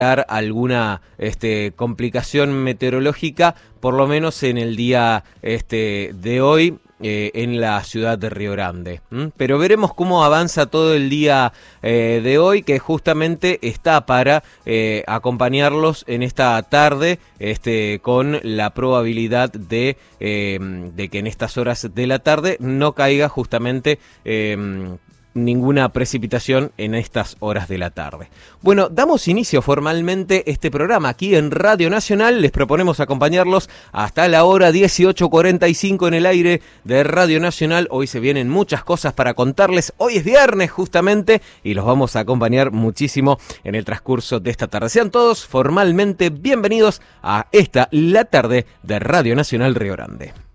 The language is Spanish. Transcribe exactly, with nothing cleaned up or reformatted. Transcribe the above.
alguna este, complicación meteorológica, por lo menos en el día este, de hoy eh, en la ciudad de Río Grande. ¿Mm? Pero veremos cómo avanza todo el día eh, de hoy, que justamente está para eh, acompañarlos en esta tarde este, con la probabilidad de, eh, de que en estas horas de la tarde no caiga justamente Eh, ninguna precipitación en estas horas de la tarde. Bueno, damos inicio formalmente este programa aquí en Radio Nacional. Les proponemos acompañarlos hasta la hora dieciocho cuarenta y cinco en el aire de Radio Nacional. Hoy se vienen muchas cosas para contarles. Hoy es viernes justamente y los vamos a acompañar muchísimo en el transcurso de esta tarde. Sean todos formalmente bienvenidos a esta, la tarde de Radio Nacional Río Grande.